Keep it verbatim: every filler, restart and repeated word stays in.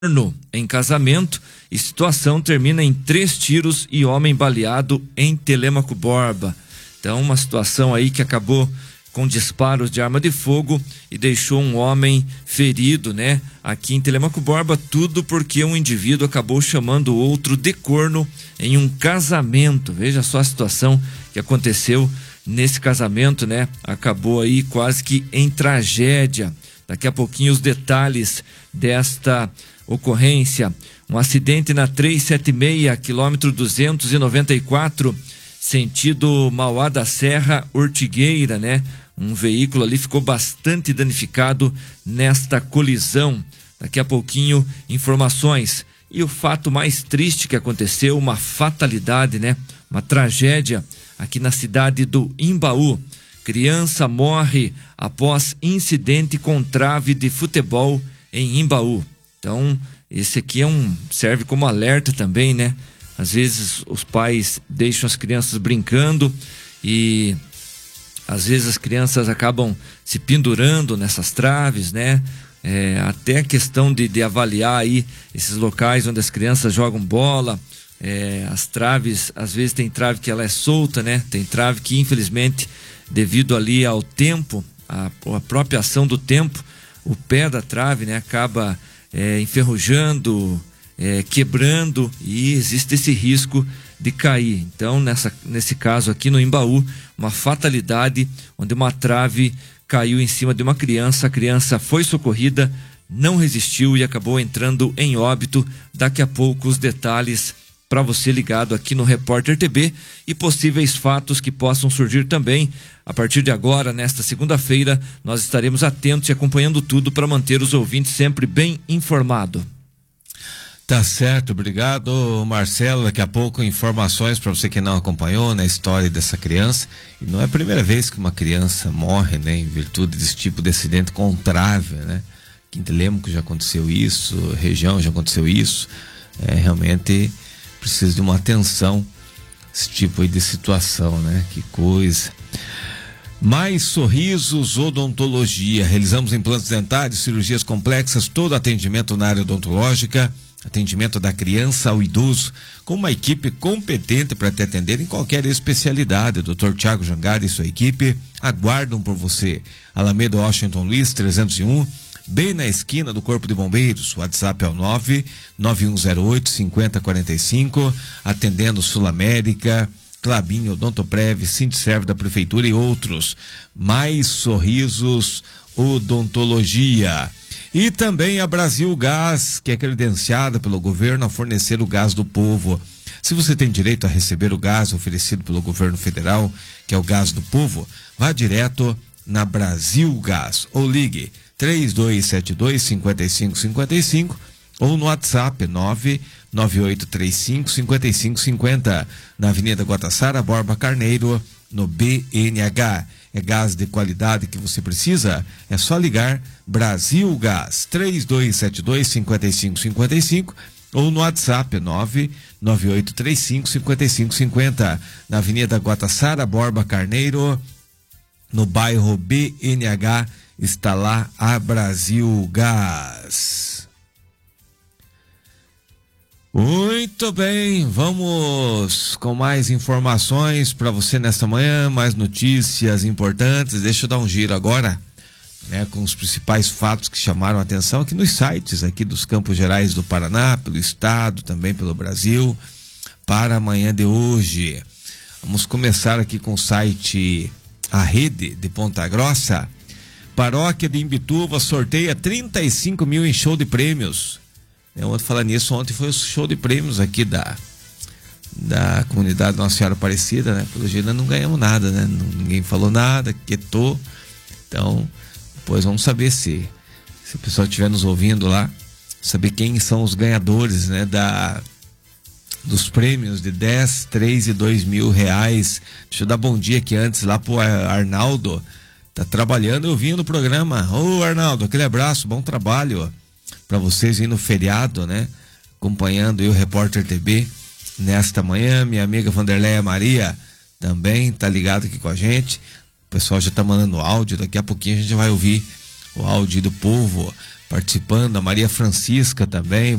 em casamento e situação termina em três tiros e homem baleado em Telêmaco Borba. Então, uma situação aí que acabou com disparos de arma de fogo e deixou um homem ferido, né? Aqui em Telêmaco Borba, tudo porque um indivíduo acabou chamando o outro de corno em um casamento. Veja só a situação que aconteceu nesse casamento, né? Acabou aí quase que em tragédia. Daqui a pouquinho os detalhes desta ocorrência. Um acidente na trezentos e setenta e seis, quilômetro duzentos e noventa e quatro, sentido Mauá da Serra, Ortigueira, né? Um veículo ali ficou bastante danificado nesta colisão. Daqui a pouquinho, informações. E o fato mais triste que aconteceu, uma fatalidade, né? Uma tragédia aqui na cidade do Imbaú. Criança morre após incidente com trave de futebol em Imbaú. Então, esse aqui é um, serve como alerta também, né? Às vezes os pais deixam as crianças brincando e às vezes as crianças acabam se pendurando nessas traves, né? É, até a questão de, de avaliar aí esses locais onde as crianças jogam bola, é, as traves, às vezes tem trave que ela é solta, né? Tem trave que infelizmente, devido ali ao tempo, a, a própria ação do tempo, o pé da trave, né, acaba é, enferrujando, é, quebrando e existe esse risco de cair. Então, nessa, nesse caso aqui no Imbaú, uma fatalidade onde uma trave caiu em cima de uma criança, a criança foi socorrida, não resistiu e acabou entrando em óbito. Daqui a pouco os detalhes para você ligado aqui no Repórter T B e possíveis fatos que possam surgir também. A partir de agora, nesta segunda-feira, nós estaremos atentos e acompanhando tudo para manter os ouvintes sempre bem informados. Tá certo, obrigado, Marcelo. Daqui a pouco informações para você que não acompanhou na história dessa criança. E não é a primeira vez que uma criança morre, né, em virtude desse tipo de acidente com trave, né? Aqui em Telêmaco já aconteceu isso, região já aconteceu isso. É realmente precisa de uma atenção esse tipo aí de situação, né? Que coisa. Mais Sorrisos Odontologia. Realizamos implantes dentários, cirurgias complexas, todo atendimento na área odontológica, atendimento da criança ao idoso, com uma equipe competente para te atender em qualquer especialidade. doutor Tiago Jangari e sua equipe aguardam por você. Alameda Washington Luiz, trezentos e um, bem na esquina do Corpo de Bombeiros. O WhatsApp é o nove nove um zero oito cinco zero quatro cinco, atendendo Sul América, Clabinho, Odontoprev, Sindserv da Prefeitura e outros. Mais Sorrisos Odontologia. E também a Brasil Gás, que é credenciada pelo governo a fornecer o gás do povo. Se você tem direito a receber o gás oferecido pelo governo federal, que é o gás do povo, vá direto na Brasil Gás ou ligue três dois sete dois, cinco cinco cinco cinco ou no WhatsApp nove nove oito três cinco, cinco cinco cinco zero, na Avenida Guatassara, Borba Carneiro, no B N H. É gás de qualidade que você precisa? É só ligar Brasil Gás, três dois sete dois, cinco cinco cinco cinco ou no WhatsApp nove nove oito três cinco, cinco cinco cinco zero, na Avenida Guatassara, Borba Carneiro, no bairro B N H, está lá a Brasil Gás. Muito bem, vamos com mais informações para você nesta manhã, mais notícias importantes. Deixa eu dar um giro agora, né, com os principais fatos que chamaram a atenção aqui nos sites aqui dos Campos Gerais do Paraná, pelo estado, também pelo Brasil, para amanhã de hoje. Vamos começar aqui com o site A Rede de Ponta Grossa. Paróquia de Imbituva sorteia trinta e cinco mil em show de prêmios. Eu vou falar nisso, ontem foi o show de prêmios aqui da, da comunidade Nossa Senhora Aparecida, né? Pelo jeito não ganhamos nada, né? Ninguém falou nada, quietou. Então, depois vamos saber se, se o pessoal estiver nos ouvindo lá, saber quem são os ganhadores, né? Da, dos prêmios de dez, três e dois mil reais. Deixa eu dar bom dia aqui antes lá pro Arnaldo. Tá trabalhando, eu vim no programa. Ô Arnaldo, aquele abraço, bom trabalho para vocês aí no feriado, né? Acompanhando aí o Repórter T B nesta manhã. Minha amiga Vanderleia Maria também tá ligado aqui com a gente. O pessoal já tá mandando áudio, daqui a pouquinho a gente vai ouvir o áudio do povo. participando, a Maria Francisca também.